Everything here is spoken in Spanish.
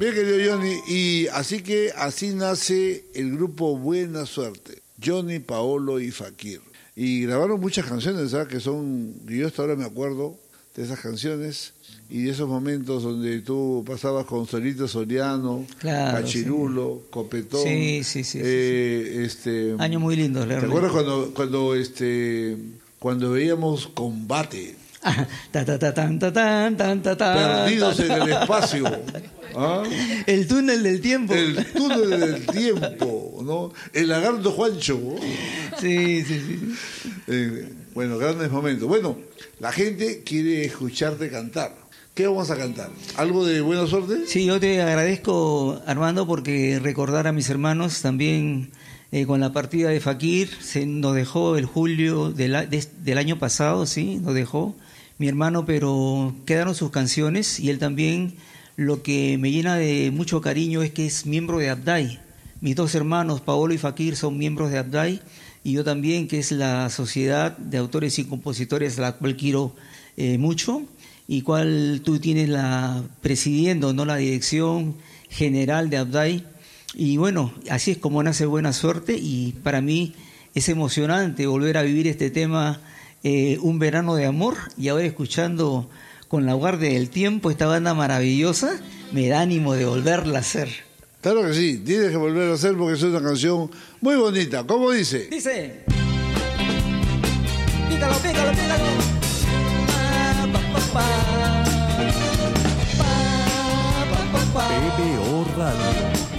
Bien, querido Johnny, y así nace el grupo Buena Suerte, Johnny, Paolo y Fakir. Y grabaron muchas canciones, ¿sabes? Que yo hasta ahora me acuerdo de esas canciones y de esos momentos donde tú pasabas con Solito Soriano, claro, Cachirulo, sí. Copetón. Sí. Años muy lindos, ¿te acuerdas cuando veíamos Combate? Perdidos en el espacio. ¿Ah? El túnel del tiempo. El túnel del tiempo, ¿no? El lagarto Juancho. Sí. Bueno, grandes momentos. Bueno, la gente quiere escucharte cantar. ¿Qué vamos a cantar? ¿Algo de Buena Suerte? Sí, yo te agradezco, Armando, porque recordar a mis hermanos también con la partida de Fakir. Nos dejó el julio del año pasado, sí, nos dejó mi hermano, pero quedaron sus canciones y él también. Lo que me llena de mucho cariño es que es miembro de Abdai. Mis dos hermanos, Paolo y Fakir, son miembros de Abdai, y yo también, que es la Sociedad de Autores y Compositores a la cual quiero mucho, y cual tú tienes presidiendo, ¿no?, la dirección general de Abdai. Y bueno, así es como nace Buena Suerte, y para mí es emocionante volver a vivir este tema, Un Verano de Amor, y ahora escuchando con La Guardia del Tiempo, esta banda maravillosa, me da ánimo de volverla a hacer. Claro que sí, tienes que volverla a hacer porque es una canción muy bonita. ¿Cómo dice? Dice... Pícalo. PBO Radio.